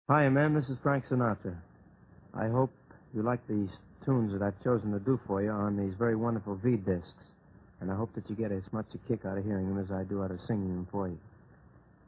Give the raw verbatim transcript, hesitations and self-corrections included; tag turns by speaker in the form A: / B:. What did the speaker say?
A: Hi, man. This is Frank Sinatra. I hope you like these tunes that I've chosen to do for you on these very wonderful V-discs. And I hope that you get as much a kick out of hearing them as I do out of singing them for you.